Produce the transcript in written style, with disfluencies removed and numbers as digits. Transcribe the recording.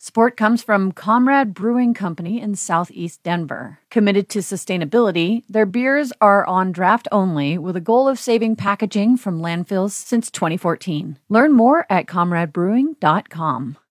Support comes from Comrade Brewing Company in Southeast Denver. Committed to sustainability, their beers are on draft only with a goal of saving packaging from landfills since 2014. Learn more at comradebrewing.com.